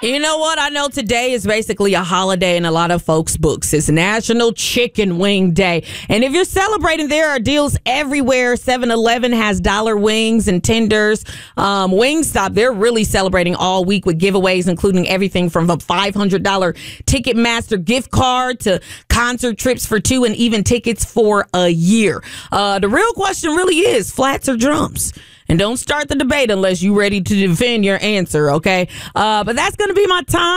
You know what? I know today is basically a holiday in a lot of folks' books. It's National Chicken Wing Day. And if you're celebrating, there are deals everywhere. 7-Eleven has dollar wings and tenders. Wingstop, they're really celebrating all week with giveaways, including everything from a $500 Ticketmaster gift card to concert trips for 2 and even tickets for a year. The real question really is flats or drums? And don't start the debate unless you're ready to defend your answer, okay? But that's going to be my time.